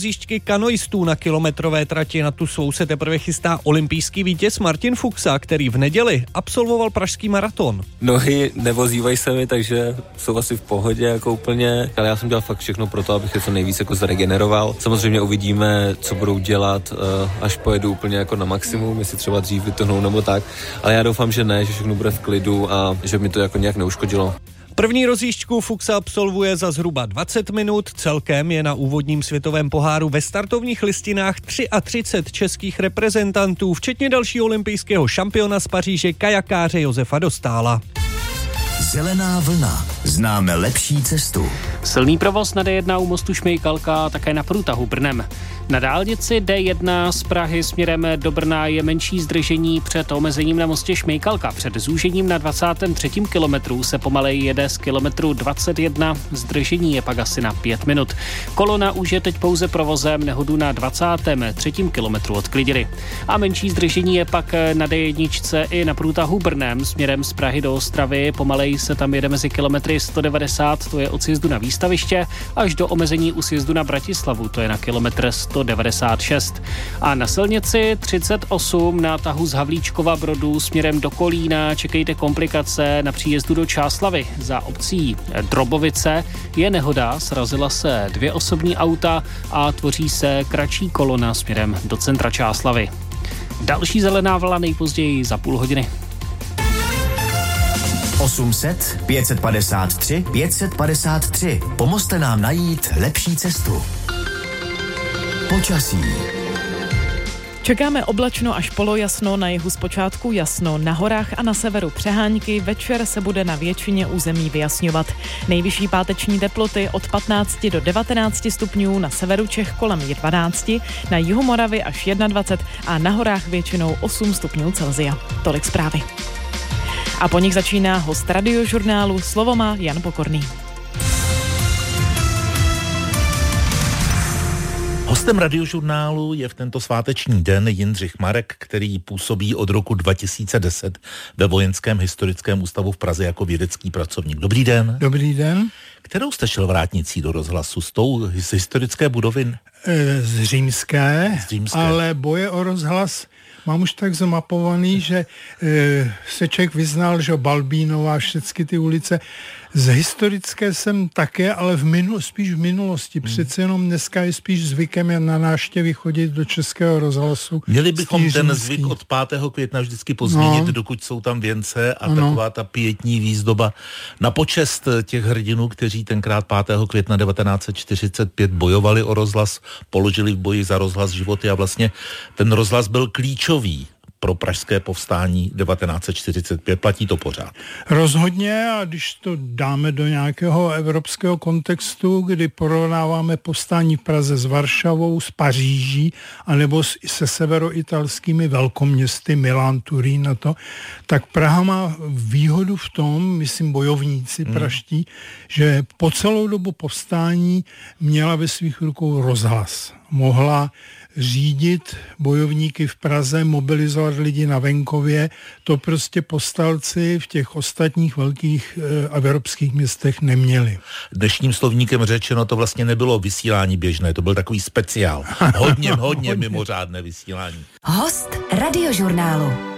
rozjížďky kanoistů na kilometrové trati. Na tu svou se teprve chystá olympijský vítěz Martin Fuxa, který v neděli absolvoval pražský maraton. Nohy nevozívají se mi, takže jsou asi v pohodě jako úplně, ale já jsem dělal fakt všechno pro to, abych je co nejvíc jako zaregeneroval. Samozřejmě uvidíme, co budou dělat, až pojedu úplně jako na maximum, jestli třeba dřív vytohnou nebo tak, ale já doufám, že ne, že všechno bude v klidu a že mi to jako nějak neuškodilo. První rozjížďku Fuxa absolvuje za zhruba 20 minut, celkem je na úvodním světovém poháru ve startovních listinách 33 českých reprezentantů, včetně dalšího olympijského šampiona z Paříže kajakáře Josefa Dostála. Zelená vlna. Známe lepší cestu. Silný provoz na D1 u mostu Šmejkalka, také na průtahu Brnem. Na dálnici D1 z Prahy směrem do Brna je menší zdržení před omezením na mostě Šmejkalka. Před zúžením na 23. kilometru se pomaleji jede z kilometru 21. Zdržení je pak asi na 5 minut. Kolona už je teď pouze provozem, nehodu na 23. kilometru odklidili. A menší zdržení je pak na D1 i na průtahu Brnem směrem z Prahy do Ostravy. Pomaleji se tam jede mezi kilometry 190, to je od sjezdu na Výstaviště, až do omezení u sjezdu na Bratislavu, to je na kilometr 196. A na silnici 38 na tahu z Havlíčkova Brodu směrem do Kolína čekejte komplikace na příjezdu do Čáslavy. Za obcí Drobovice je nehoda, srazila se 2 osobní auta a tvoří se kratší kolona směrem do centra Čáslavy. Další zelená vlna nejpozději za půl hodiny. 800 553 553. Pomozte nám najít lepší cestu. Počasí. Čekáme oblačno až polojasno, na jihu zpočátku jasno, na horách a na severu přehánky, večer se bude na většině území vyjasňovat. Nejvyšší páteční teploty od 15 do 19 stupňů, na severu Čech kolem 12, na jihu Moravy až 21 a na horách většinou 8 stupňů Celsia. Tolik zprávy. A po nich začíná host Radiožurnálu, slovo má Jan Pokorný. Hostem Radiožurnálu je v tento sváteční den Jindřich Marek, který působí od roku 2010 ve Vojenském historickém ústavu v Praze jako vědecký pracovník. Dobrý den. Dobrý den. Kterou jste šel vrátnicí do rozhlasu? Z historické budovy? Z římské, ale boje o rozhlas mám už tak zamapovaný, že se člověk vyznal, že Balbínová, všechny ty ulice. Z historické jsem také, ale spíš v minulosti. Přece jenom dneska je spíš zvykem na návštěvy chodit do Českého rozhlasu. Měli bychom ten zvyk od 5. května vždycky pozměnit, dokud jsou tam věnce a taková ta pietní výzdoba na počest těch hrdinů, kteří tenkrát 5. května 1945 bojovali o rozhlas, položili v boji za rozhlas životy a vlastně ten rozhlas byl klíčový pro pražské povstání 1945. Platí to pořád? Rozhodně, a když to dáme do nějakého evropského kontextu, kdy porovnáváme povstání v Praze s Varšavou, s Paříží, anebo se severoitalskými velkoměsty Milán, Turín a to, tak Praha má výhodu v tom, myslím bojovníci praští, že po celou dobu povstání měla ve svých rukou rozhlas. Mohla řídit bojovníky v Praze, mobilizovat lidi na venkově, to prostě povstalci v těch ostatních velkých evropských městech neměli. Dnešním slovníkem řečeno to vlastně nebylo vysílání běžné, to byl takový speciál. Hodně mimořádné vysílání. Host Radiožurnálu.